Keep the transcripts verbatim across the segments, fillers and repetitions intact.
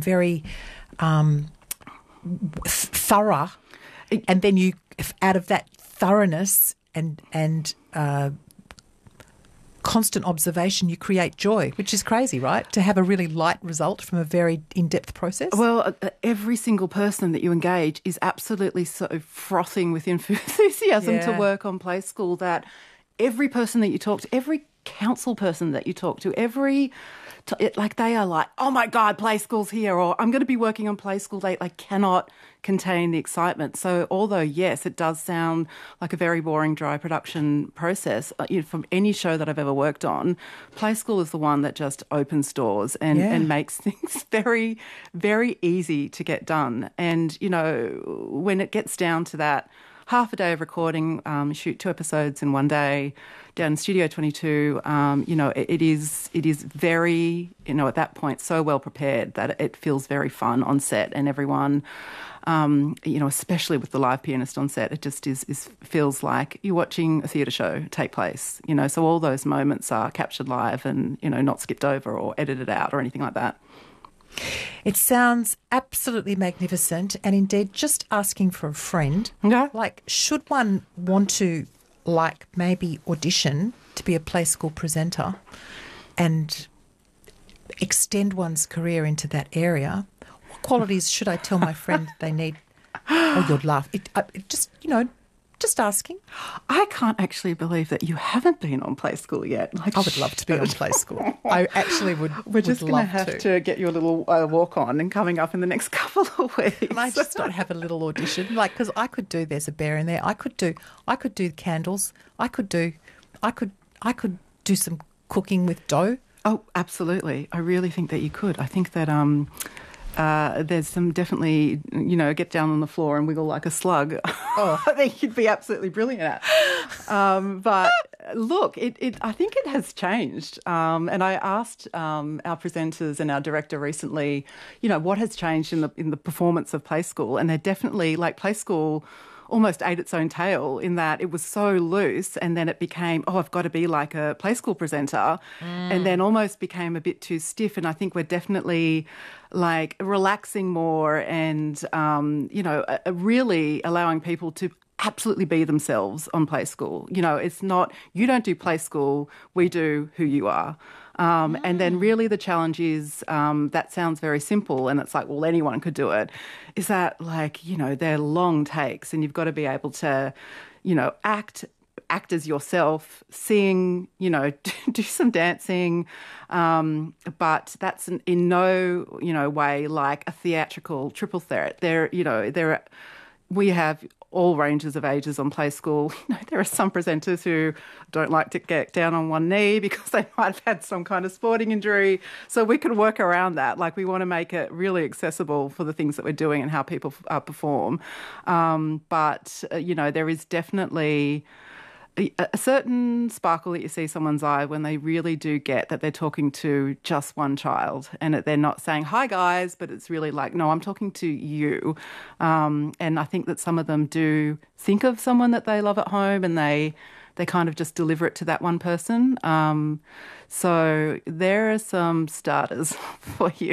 very um, thorough, and then you, out of that thoroughness and and uh, constant observation, you create joy, which is crazy, right? To have a really light result from a very in-depth process. Well, uh, every single person that you engage is absolutely so frothing with enthusiasm Yeah. to work on Play School that every person that you talk to, every council person that you talk to, every t- it, like they are like, oh my God, Play School's here, or I'm going to be working on Play School Day. I cannot contain the excitement. So although, yes, it does sound like a very boring, dry production process, uh, you know, from any show that I've ever worked on, Play School is the one that just opens doors and, Yeah. and makes things very, very easy to get done. And, you know, when it gets down to that, half a day of recording, um, shoot two episodes in one day, down in Studio twenty-two. Um, you know, it, it is it is very, you know, at that point, so well prepared that it feels very fun on set, and everyone, um, you know, especially with the live pianist on set, it just is, is feels like you're watching a theatre show take place. You know, so all those moments are captured live and, you know, not skipped over or edited out or anything like that. It sounds absolutely magnificent, and indeed, just asking for a friend. Okay. Like, should one want to, like, maybe audition to be a Play School presenter and extend one's career into that area, what qualities should I tell my friend they need? Oh, you'd laugh. It, uh, it just, you know, just asking. I can't actually believe that you haven't been on Play School yet. Like, I would love to be on Play School. I actually would. We're just going to have to get you a little uh, walk on and coming up in the next couple of weeks. Can I just not have a little audition? Like, because I could do There's a Bear in There. I could do. I could do candles. I could do. I could. I could do some cooking with dough. Oh, absolutely. I really think that you could. I think that um, uh, there's some definitely, you know, get down on the floor and wiggle like a slug. Oh, I think you'd be absolutely brilliant at. Um, but look, it, it. I think it has changed. Um, and I asked um, our presenters and our director recently, you know, what has changed in the in the performance of Play School, and they're definitely like Play School almost ate its own tail in that it was so loose, and then it became, oh, I've got to be like a Play School presenter, mm. and then almost became a bit too stiff. And I think we're definitely like relaxing more and, um, you know, uh, really allowing people to absolutely be themselves on Play School. You know, it's not, you don't do Play School, we do who you are. Um, mm. And then really the challenge is, um, that sounds very simple and it's like, well, anyone could do it, is that like, you know, they're long takes and you've got to be able to, you know, act act as yourself, sing, you know, do some dancing, um, but that's in, in no, you know, way like a theatrical triple threat. There, you know, there, we have all ranges of ages on Play School. You know, there are some presenters who don't like to get down on one knee because they might have had some kind of sporting injury. So we can work around that. Like, we want to make it really accessible for the things that we're doing and how people uh, perform. Um, but, uh, you know, there is definitely a certain sparkle that you see someone's eye when they really do get that they're talking to just one child and that they're not saying, hi, guys, but it's really like, no, I'm talking to you. Um, and I think that some of them do think of someone that they love at home and they they kind of just deliver it to that one person. Um, so there are some starters for you.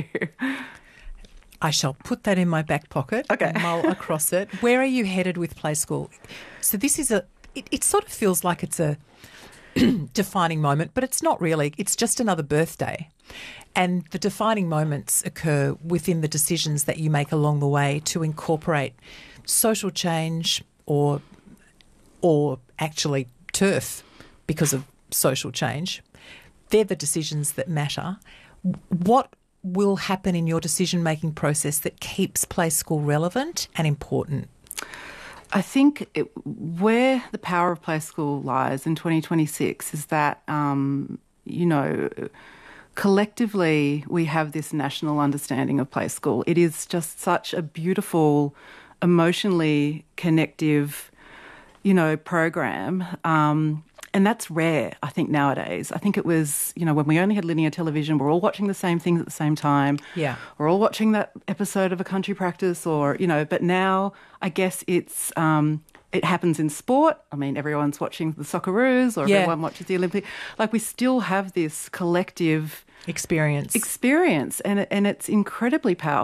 I shall put that in my back pocket okay. and mull across it. Where are you headed with Play School? So this is a It, it sort of feels like it's a defining moment, but it's not really. It's just another birthday. And the defining moments occur within the decisions that you make along the way to incorporate social change or, or actually turf because of social change. They're the decisions that matter. What will happen in your decision-making process that keeps Play School relevant and important? I think it, where the power of Play School lies in twenty twenty-six is that, um, you know, collectively we have this national understanding of Play School. It is just such a beautiful, emotionally connective, you know, program. Um, and that's rare, I think, nowadays. I think it was, you know, when we only had linear television, we're all watching the same things at the same time. Yeah. We're all watching that episode of A Country Practice or, you know, but now I guess it's, um, it happens in sport. I mean, everyone's watching the Socceroos or yeah. everyone watches the Olympic. Like, we still have this collective experience. Experience, and, and it's incredibly powerful.